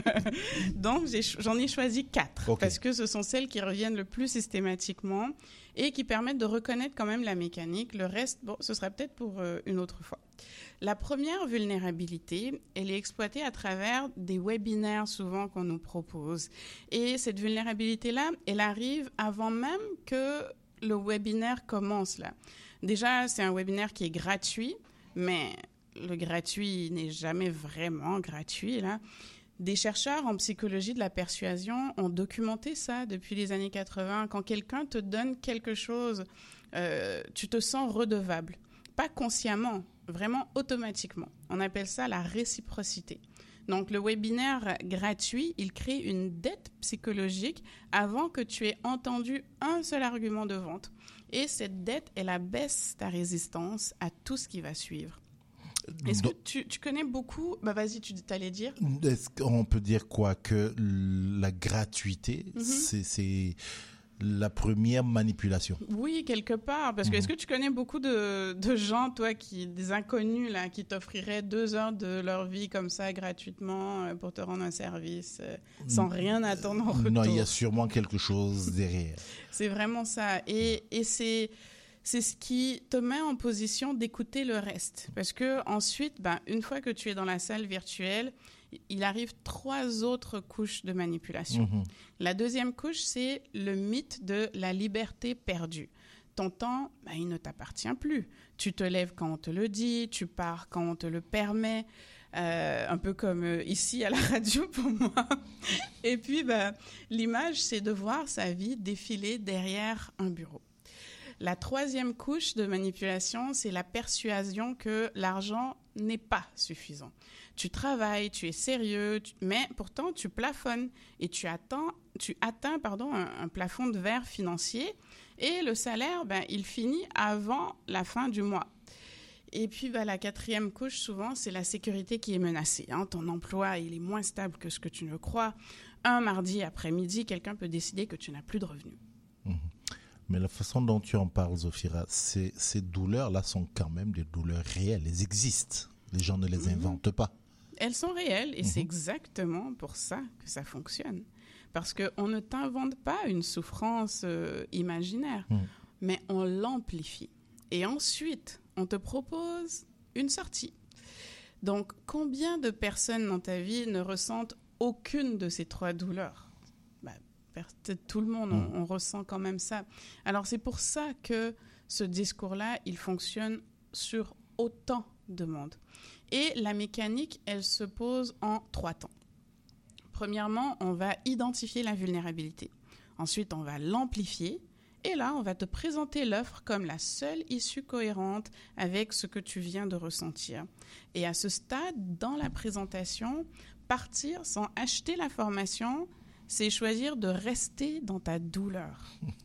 Donc, j'en ai choisi 4 Ok. parce que ce sont celles qui reviennent le plus systématiquement et qui permettent de reconnaître quand même la mécanique. Le reste, bon, ce sera peut-être pour une autre fois. La première vulnérabilité, elle est exploitée à travers des webinaires souvent qu'on nous propose. Et cette vulnérabilité-là, elle arrive avant même que le webinaire commence là. Déjà, c'est un webinaire qui est gratuit, mais le gratuit n'est jamais vraiment gratuit là. Des chercheurs en psychologie de la persuasion ont documenté ça depuis les années 80. Quand quelqu'un te donne quelque chose, tu te sens redevable. Pas consciemment, vraiment automatiquement. On appelle ça la réciprocité. Donc, le webinaire gratuit, il crée une dette psychologique avant que tu aies entendu un seul argument de vente. Et cette dette, elle abaisse ta résistance à tout ce qui va suivre. Est-ce que tu connais beaucoup... Bah vas-y, tu t'allais dire. Est-ce qu'on peut dire quoi? Que la gratuité, c'est la première manipulation. Oui, quelque part. Parce que est-ce que tu connais beaucoup de gens, toi, des inconnus, là, qui t'offriraient 2 heures de leur vie comme ça, gratuitement, pour te rendre un service, sans rien attendre en retour? Non, il y a sûrement quelque chose derrière. C'est vraiment ça. Et c'est ce qui te met en position d'écouter le reste. Parce que ensuite, une fois que tu es dans la salle virtuelle, il arrive 3 autres couches de manipulation. La deuxième couche, c'est le mythe de la liberté perdue. Ton temps, il ne t'appartient plus. Tu te lèves quand on te le dit, tu pars quand on te le permet, un peu comme ici à la radio pour moi. Et puis, l'image, c'est de voir sa vie défiler derrière un bureau. La 3e couche de manipulation, c'est la persuasion que l'argent n'est pas suffisant. Tu travailles, tu es sérieux, mais pourtant tu plafonnes et tu atteins un plafond de verre financier et le salaire, il finit avant la fin du mois. Et puis la 4e couche, souvent, c'est la sécurité qui est menacée. Ton emploi, il est moins stable que ce que tu ne crois. Un mardi après-midi, quelqu'un peut décider que tu n'as plus de revenus. Mais la façon dont tu en parles, Zofira, ces douleurs-là sont quand même des douleurs réelles. Elles existent. Les gens ne les inventent pas. Elles sont réelles et c'est exactement pour ça que ça fonctionne. Parce qu'on ne t'invente pas une souffrance imaginaire, mais on l'amplifie. Et ensuite, on te propose une sortie. Donc, combien de personnes dans ta vie ne ressentent aucune de ces 3 douleurs? Peut-être tout le monde, on ressent quand même ça. Alors, c'est pour ça que ce discours-là, il fonctionne sur autant de monde. Et la mécanique, elle se pose en 3 temps. Premièrement, on va identifier la vulnérabilité. Ensuite, on va l'amplifier. Et là, on va te présenter l'offre comme la seule issue cohérente avec ce que tu viens de ressentir. Et à ce stade, dans la présentation, partir sans acheter la formation, c'est choisir de rester dans ta douleur.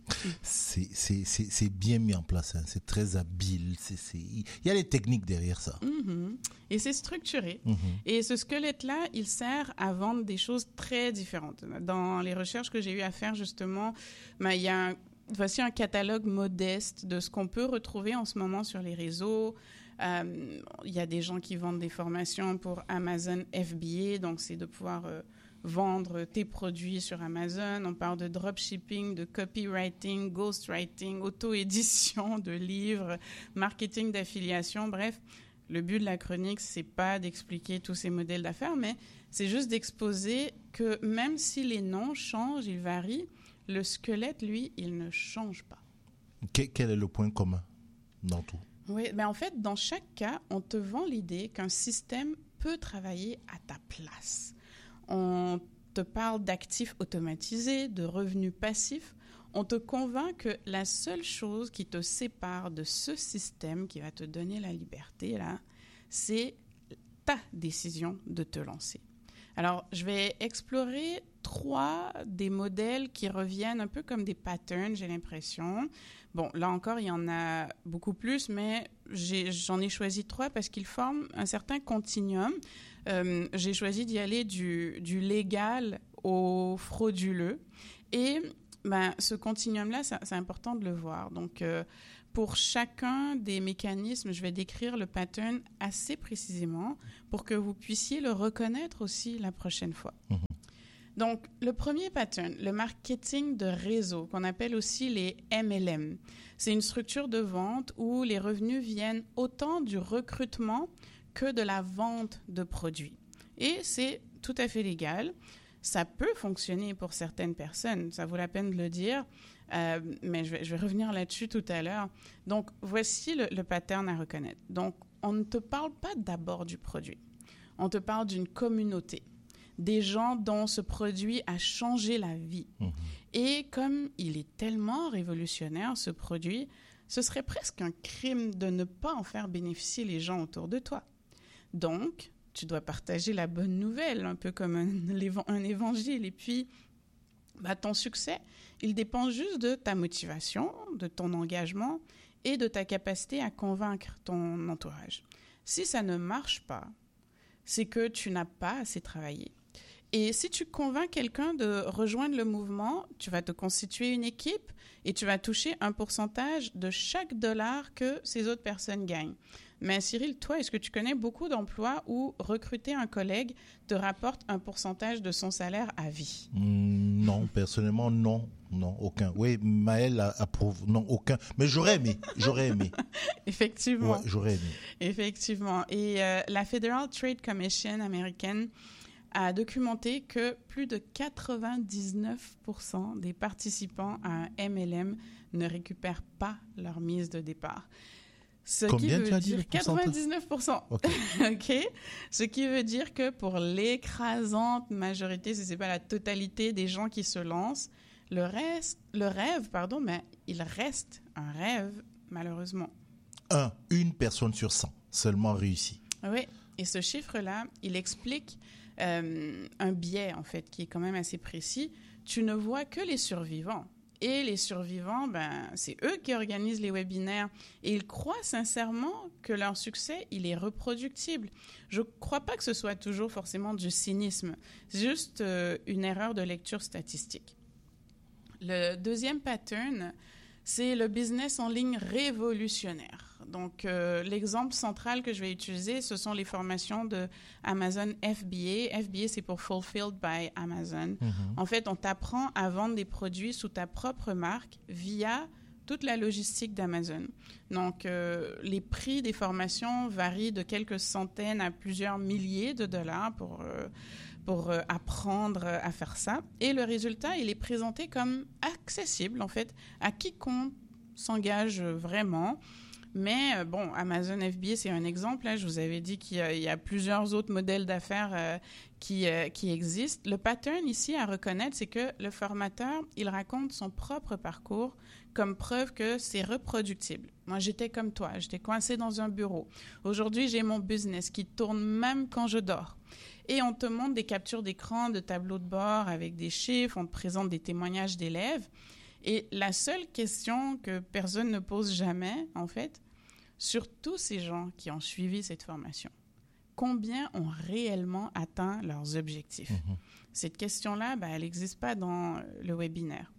C'est bien mis en place, hein. C'est très habile. Il y a des techniques derrière ça. Et c'est structuré. Et ce squelette-là, il sert à vendre des choses très différentes. Dans les recherches que j'ai eu à faire, justement, il y a voici un catalogue modeste de ce qu'on peut retrouver en ce moment sur les réseaux. Il y a des gens qui vendent des formations pour Amazon FBA, donc c'est de pouvoir vendre tes produits sur Amazon. On parle de dropshipping, de copywriting, ghostwriting, auto-édition de livres, marketing d'affiliation. Bref, le but de la chronique, c'est pas d'expliquer tous ces modèles d'affaires, mais c'est juste d'exposer que même si les noms changent, ils varient, le squelette, lui, il ne change pas. Quel est le point commun dans tout? Oui, en fait, dans chaque cas, on te vend l'idée qu'un système peut travailler à ta place. On te parle d'actifs automatisés, de revenus passifs. On te convainc que la seule chose qui te sépare de ce système qui va te donner la liberté, là, c'est ta décision de te lancer. Alors, je vais explorer 3 des modèles qui reviennent un peu comme des patterns, j'ai l'impression. Bon, là encore, il y en a beaucoup plus, mais j'en ai choisi 3 parce qu'ils forment un certain continuum. J'ai choisi d'y aller du légal au frauduleux. Et ce continuum-là, c'est important de le voir. Donc, pour chacun des mécanismes, je vais décrire le pattern assez précisément pour que vous puissiez le reconnaître aussi la prochaine fois. Donc, le premier pattern, le marketing de réseau, qu'on appelle aussi les MLM, c'est une structure de vente où les revenus viennent autant du recrutement que de la vente de produits. Et c'est tout à fait légal. Ça peut fonctionner pour certaines personnes, ça vaut la peine de le dire, mais je vais revenir là-dessus tout à l'heure. Donc, voici le pattern à reconnaître. Donc, on ne te parle pas d'abord du produit. On te parle d'une communauté, des gens dont ce produit a changé la vie. Et comme il est tellement révolutionnaire, ce produit, ce serait presque un crime de ne pas en faire bénéficier les gens autour de toi. Donc, tu dois partager la bonne nouvelle, un peu comme un évangile. Et puis, ton succès, il dépend juste de ta motivation, de ton engagement et de ta capacité à convaincre ton entourage. Si ça ne marche pas, c'est que tu n'as pas assez travaillé. Et si tu convaincs quelqu'un de rejoindre le mouvement, tu vas te constituer une équipe et tu vas toucher un pourcentage de chaque dollar que ces autres personnes gagnent. Mais Cyril, toi, est-ce que tu connais beaucoup d'emplois où recruter un collègue te rapporte un pourcentage de son salaire à vie? Non, personnellement, non, aucun. Oui, Maëlle approuve, non, aucun. Mais j'aurais aimé. Effectivement. Ouais, j'aurais aimé. Effectivement. Et la Federal Trade Commission américaine a documenté que plus de 99% des participants à un MLM ne récupèrent pas leur mise de départ. Combien tu as dit? 99%. Okay. OK. Ce qui veut dire que pour l'écrasante majorité, si ce n'est pas la totalité des gens qui se lancent, le rêve, mais il reste un rêve, malheureusement. Une personne sur 100 seulement réussit. Oui. Et ce chiffre-là, il explique un biais, en fait, qui est quand même assez précis. Tu ne vois que les survivants. Et les survivants, c'est eux qui organisent les webinaires. Et ils croient sincèrement que leur succès, il est reproductible. Je ne crois pas que ce soit toujours forcément du cynisme. C'est juste une erreur de lecture statistique. Le deuxième pattern, c'est le business en ligne révolutionnaire. Donc, l'exemple central que je vais utiliser, ce sont les formations de Amazon FBA. FBA, c'est pour Fulfilled by Amazon. En fait, on t'apprend à vendre des produits sous ta propre marque via toute la logistique d'Amazon. Donc, les prix des formations varient de quelques centaines à plusieurs milliers de dollars pour apprendre à faire ça. Et le résultat, il est présenté comme accessible, en fait, à quiconque s'engage vraiment. Mais Amazon FBA, c'est un exemple. Là, je vous avais dit qu'il y a plusieurs autres modèles d'affaires qui existent. Le pattern ici à reconnaître, c'est que le formateur, il raconte son propre parcours comme preuve que c'est reproductible. Moi, j'étais comme toi, j'étais coincée dans un bureau. Aujourd'hui, j'ai mon business qui tourne même quand je dors. Et on te montre des captures d'écran, de tableaux de bord avec des chiffres, on te présente des témoignages d'élèves. Et la seule question que personne ne pose jamais, en fait, sur tous ces gens qui ont suivi cette formation, combien ont réellement atteint leurs objectifs? Cette question-là, elle n'existe pas dans le webinaire.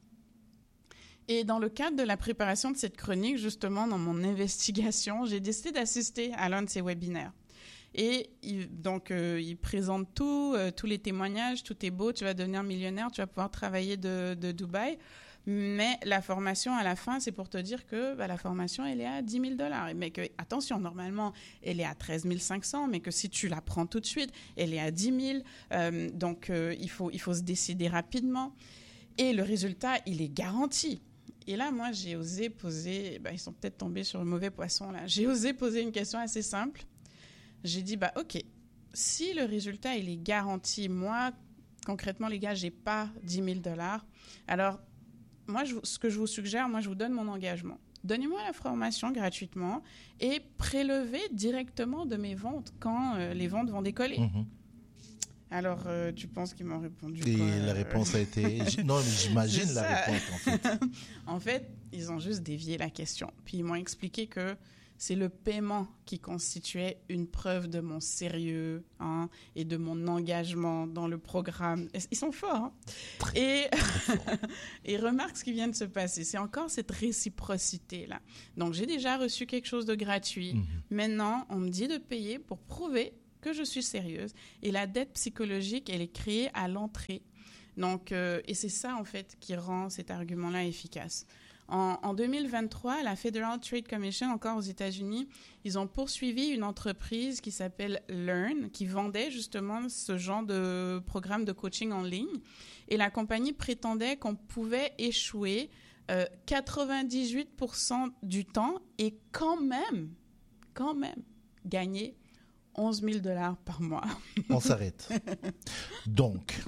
Et dans le cadre de la préparation de cette chronique, justement, dans mon investigation, j'ai décidé d'assister à l'un de ces webinaires. Et il présente tous les témoignages, tout est beau, tu vas devenir millionnaire, tu vas pouvoir travailler de Dubaï. Mais la formation, à la fin, c'est pour te dire que la formation, elle est à 10 000 $. Mais que, attention, normalement, elle est à 13 500, mais que si tu la prends tout de suite, elle est à 10 000. Donc, il faut se décider rapidement. Et le résultat, il est garanti. Et là, moi, j'ai osé poser... ils sont peut-être tombés sur le mauvais poisson, là. J'ai osé poser une question assez simple. J'ai dit, OK, si le résultat, il est garanti, moi, concrètement, les gars, j'ai pas 10 000 $. Alors... moi, ce que je vous suggère, je vous donne mon engagement. Donnez-moi la formation gratuitement et prélevez directement de mes ventes quand les ventes vont décoller. Alors, tu penses qu'ils m'ont répondu quoi? Et la réponse a été... Non, mais j'imagine la réponse, en fait. En fait, ils ont juste dévié la question. Puis, ils m'ont expliqué que c'est le paiement qui constituait une preuve de mon sérieux et de mon engagement dans le programme. Ils sont forts. Et remarque ce qui vient de se passer. C'est encore cette réciprocité-là. Donc, j'ai déjà reçu quelque chose de gratuit. Maintenant, on me dit de payer pour prouver que je suis sérieuse. Et la dette psychologique, elle est créée à l'entrée Donc, et c'est ça, en fait, qui rend cet argument-là efficace. En 2023, la Federal Trade Commission, encore aux États-Unis, ils ont poursuivi une entreprise qui s'appelle Learn, qui vendait justement ce genre de programme de coaching en ligne. Et la compagnie prétendait qu'on pouvait échouer 98% du temps et quand même gagner 11 000 $ par mois. On s'arrête. Donc,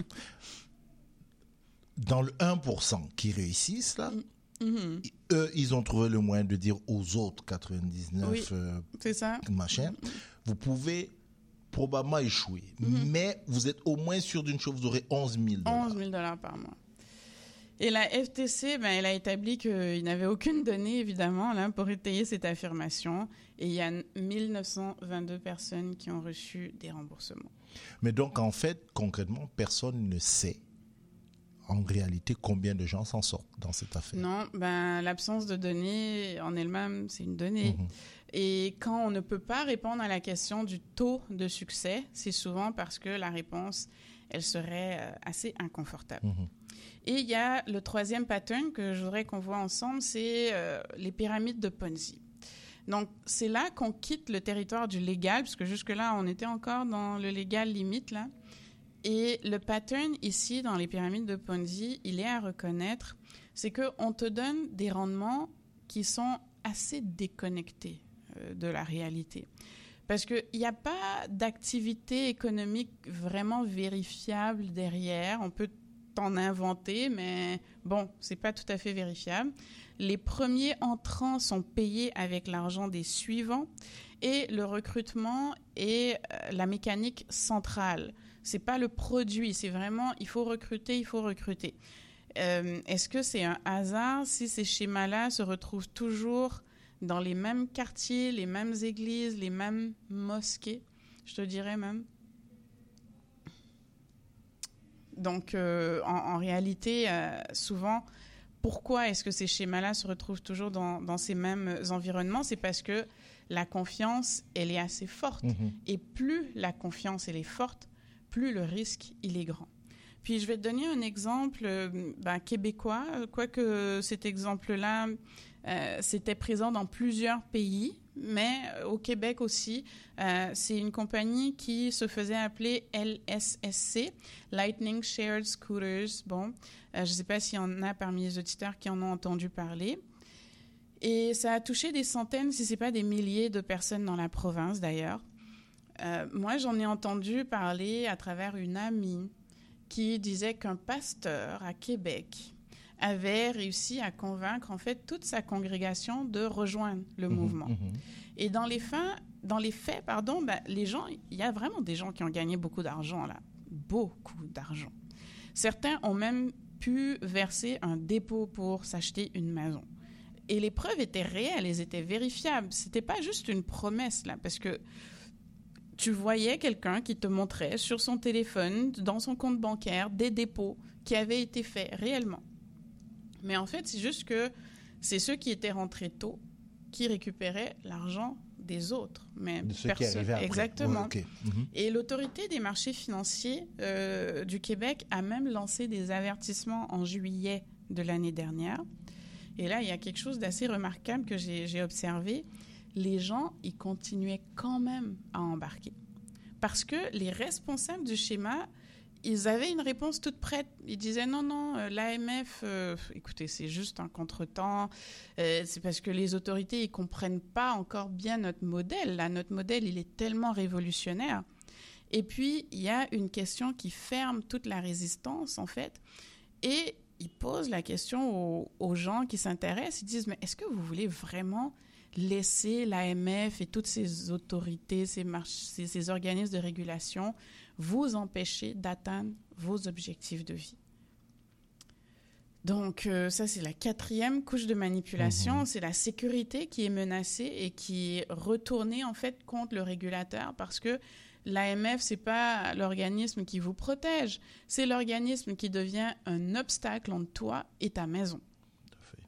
dans le 1% qui réussissent, là, eux, ils ont trouvé le moyen de dire aux autres 99 c'est ça. Machin, vous pouvez probablement échouer, mais vous êtes au moins sûr d'une chose, vous aurez 11 000 $. 11 000 $ par mois. Et la FTC, elle a établi qu'il n'avait aucune donnée, évidemment, là, pour étayer cette affirmation. Et il y a 1922 personnes qui ont reçu des remboursements. Mais donc, en fait, concrètement, personne ne sait en réalité combien de gens s'en sortent dans cette affaire. Non, l'absence de données en elle-même, c'est une donnée. Et quand on ne peut pas répondre à la question du taux de succès, c'est souvent parce que la réponse, elle serait assez inconfortable. Et il y a le troisième pattern que je voudrais qu'on voit ensemble, c'est les pyramides de Ponzi. Donc, c'est là qu'on quitte le territoire du légal, parce que jusque-là, on était encore dans le légal limite, là. Et le pattern ici, dans les pyramides de Ponzi, il est à reconnaître, c'est qu'on te donne des rendements qui sont assez déconnectés de la réalité. Parce qu'il n'y a pas d'activité économique vraiment vérifiable derrière. On peut t'en inventer, mais bon, c'est pas tout à fait vérifiable. Les premiers entrants sont payés avec l'argent des suivants et le recrutement est la mécanique centrale. C'est pas le produit, c'est vraiment il faut recruter. Est-ce que c'est un hasard si ces schémas-là se retrouvent toujours dans les mêmes quartiers, les mêmes églises, les mêmes mosquées, je te dirais même? Donc, en réalité, souvent, pourquoi est-ce que ces schémas-là se retrouvent toujours dans ces mêmes environnements? C'est parce que la confiance, elle est assez forte. Et plus la confiance, elle est forte, plus le risque, il est grand. Puis, je vais te donner un exemple québécois, quoique cet exemple-là, c'était présent dans plusieurs pays, mais au Québec aussi. C'est une compagnie qui se faisait appeler LSSC, Lightning Shared Scooters. Bon, je ne sais pas s'il y en a parmi les auditeurs qui en ont entendu parler. Et ça a touché des centaines, si ce n'est pas des milliers de personnes dans la province d'ailleurs. Moi, j'en ai entendu parler à travers une amie qui disait qu'un pasteur à Québec avait réussi à convaincre en fait toute sa congrégation de rejoindre le mouvement. Et dans les faits, les gens, il y a vraiment des gens qui ont gagné beaucoup d'argent là, beaucoup d'argent. Certains ont même pu verser un dépôt pour s'acheter une maison. Et les preuves étaient réelles, elles étaient vérifiables. C'était pas juste une promesse là, parce que tu voyais quelqu'un qui te montrait sur son téléphone, dans son compte bancaire, des dépôts qui avaient été faits réellement. Mais en fait, c'est juste que c'est ceux qui étaient rentrés tôt qui récupéraient l'argent des autres. Mais de ceux qui arrivaient après. Exactement. Ouais, okay. Et l'autorité des marchés financiers du Québec a même lancé des avertissements en juillet de l'année dernière. Et là, il y a quelque chose d'assez remarquable que j'ai observé. Les gens, ils continuaient quand même à embarquer. Parce que les responsables du schéma, ils avaient une réponse toute prête. Ils disaient non, l'AMF, écoutez, c'est juste un contretemps. C'est parce que les autorités, ils ne comprennent pas encore bien notre modèle. Là, notre modèle, il est tellement révolutionnaire. Et puis, il y a une question qui ferme toute la résistance, en fait. Et ils posent la question aux gens qui s'intéressent. Ils disent, mais est-ce que vous voulez vraiment laisser l'AMF et toutes ces autorités, ces organismes de régulation vous empêcher d'atteindre vos objectifs de vie? Donc, ça, c'est la quatrième couche de manipulation. C'est la sécurité qui est menacée et qui est retournée, en fait, contre le régulateur parce que l'AMF, c'est pas l'organisme qui vous protège. C'est l'organisme qui devient un obstacle entre toi et ta maison.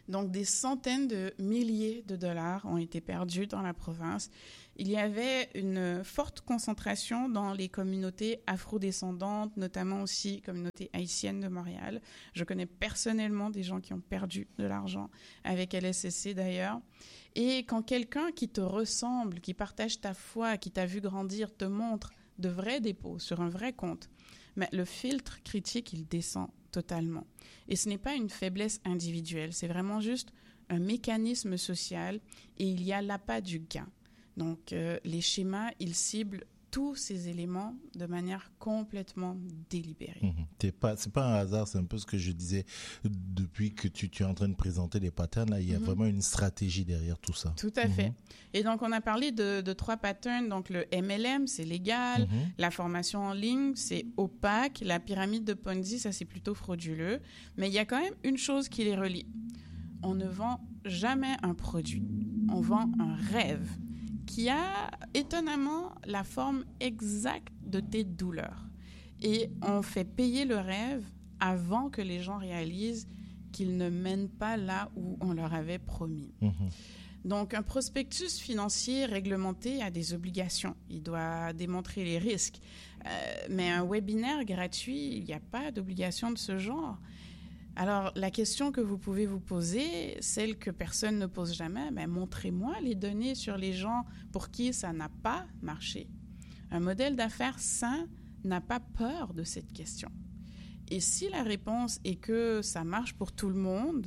Donc, des centaines de milliers de dollars ont été perdus dans la province. Il y avait une forte concentration dans les communautés afrodescendantes, notamment aussi communauté haïtienne de Montréal. Je connais personnellement des gens qui ont perdu de l'argent avec LSSC d'ailleurs. Et quand quelqu'un qui te ressemble, qui partage ta foi, qui t'a vu grandir, te montre de vrais dépôts sur un vrai compte, mais le filtre critique, il descend totalement. Et ce n'est pas une faiblesse individuelle, c'est vraiment juste un mécanisme social et il y a l'appât du gain. Donc, les schémas, ils ciblent tous ces éléments de manière complètement délibérée. C'est pas un hasard, c'est un peu ce que je disais depuis que tu es en train de présenter les patterns. Là, il y a vraiment une stratégie derrière tout ça. Tout à fait. Et donc, on a parlé de 3 patterns. Donc, le MLM, c'est légal. La formation en ligne, c'est opaque. La pyramide de Ponzi, ça, c'est plutôt frauduleux. Mais il y a quand même une chose qui les relie. On ne vend jamais un produit. On vend un rêve qui a étonnamment la forme exacte de tes douleurs. Et on fait payer le rêve avant que les gens réalisent qu'ils ne mènent pas là où on leur avait promis. Donc, un prospectus financier réglementé a des obligations. Il doit démontrer les risques. Mais un webinaire gratuit, il n'y a pas d'obligation de ce genre. Alors, la question que vous pouvez vous poser, celle que personne ne pose jamais, montrez-moi les données sur les gens pour qui ça n'a pas marché. Un modèle d'affaires sain n'a pas peur de cette question. Et si la réponse est que ça marche pour tout le monde,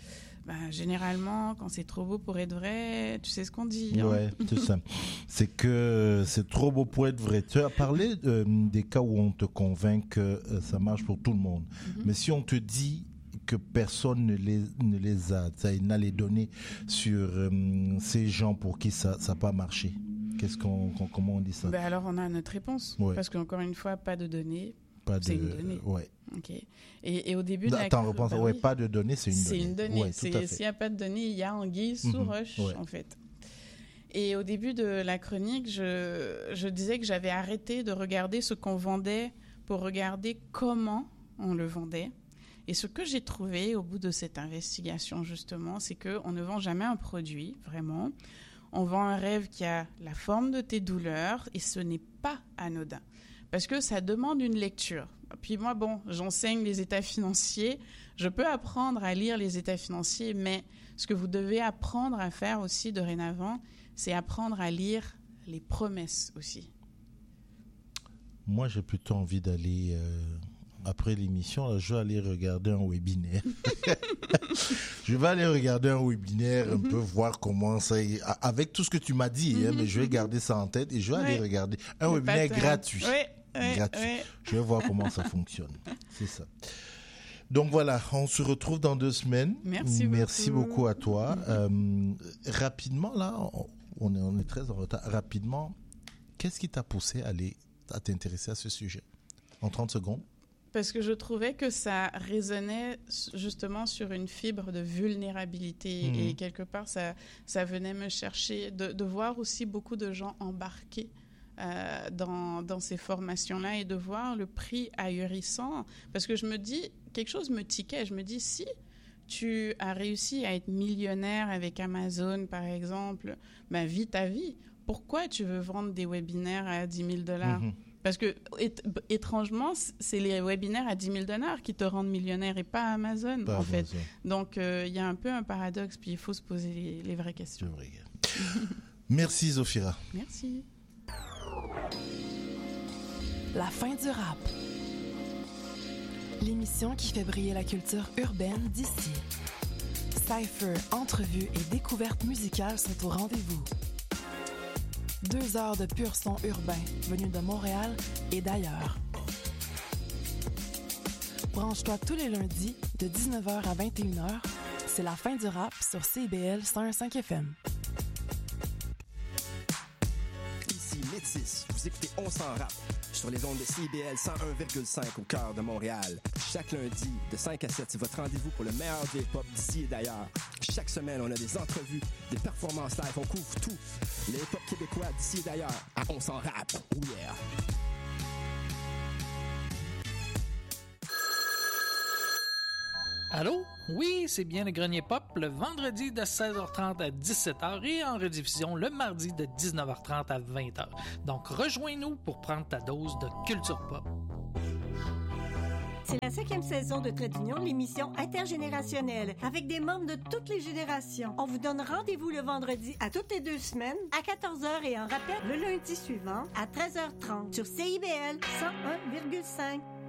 généralement, quand c'est trop beau pour être vrai, tu sais ce qu'on dit. Ouais, c'est ça. C'est que c'est trop beau pour être vrai. Tu as parlé des cas où on te convainc que ça marche pour tout le monde. Mais si on te dit que personne ne les a, n'a les données sur ces gens pour qui ça n'a pas marché, comment on dit ça? Alors, on a notre réponse. Parce qu'encore une fois, pas de données. C'est une donnée. Ouais. OK. Et au début de pas de données, c'est une donnée. C'est une donnée. Ouais, s'il n'y a pas de données, il y a anguille sous roche, en fait. Et au début de la chronique, je disais que j'avais arrêté de regarder ce qu'on vendait pour regarder comment on le vendait. Et ce que j'ai trouvé au bout de cette investigation, justement, c'est qu'on ne vend jamais un produit, vraiment. On vend un rêve qui a la forme de tes douleurs et ce n'est pas anodin. Parce que ça demande une lecture. Puis moi, j'enseigne les états financiers. Je peux apprendre à lire les états financiers, mais ce que vous devez apprendre à faire aussi dorénavant, c'est apprendre à lire les promesses aussi. Moi, j'ai plutôt envie d'aller... Après l'émission, là, je vais aller regarder un webinaire. Je vais aller regarder un webinaire, un peu voir comment ça... Avec tout ce que tu m'as dit, mais je vais garder ça en tête et je vais aller regarder un webinaire gratuit. Gratuit. Je vais voir comment ça fonctionne. C'est ça. Donc voilà, on se retrouve dans 2 semaines. Merci beaucoup à toi. Rapidement, là, on est très en retard. Rapidement, qu'est-ce qui t'a poussé à t'intéresser à ce sujet? En 30 secondes. Parce que je trouvais que ça résonnait justement sur une fibre de vulnérabilité. Et quelque part, ça venait me chercher de voir aussi beaucoup de gens embarqués dans ces formations-là et de voir le prix ahurissant. Parce que je me dis, quelque chose me tiquait. Je me dis, si tu as réussi à être millionnaire avec Amazon, par exemple, vis ta vie. Pourquoi tu veux vendre des webinaires à 10 000 $? Parce que, étrangement, c'est les webinaires à 10 000 $ qui te rendent millionnaire et pas Amazon, en fait. Donc, il y a un peu un paradoxe, puis il faut se poser les vraies questions. Merci, Zofira. Merci. La fin du rap. L'émission qui fait briller la culture urbaine d'ici. Cypher, entrevues et découvertes musicales sont au rendez-vous. 2 heures de pur son urbain venus de Montréal et d'ailleurs. Branche-toi tous les lundis de 19h à 21h. C'est la fin du rap sur CIBL 101.5 FM. Ici Métis, vous écoutez On s'en rap sur les ondes de CIBL 101.5 au cœur de Montréal. Chaque lundi, de 5 à 7, c'est votre rendez-vous pour le meilleur du hip-hop d'ici et d'ailleurs. Chaque semaine, on a des entrevues, des performances live, on couvre tout. Le hip-hop québécois d'ici et d'ailleurs, à On s'en rap. Oh yeah! Allô? Oui, c'est bien le Grenier Pop, le vendredi de 16h30 à 17h et en rediffusion le mardi de 19h30 à 20h. Donc rejoins-nous pour prendre ta dose de culture pop. C'est la 5e saison de Trait d'Union, l'émission intergénérationnelle, avec des membres de toutes les générations. On vous donne rendez-vous le vendredi à toutes les 2 semaines, à 14h et en rappel le lundi suivant, à 13h30, sur CIBL 101,5.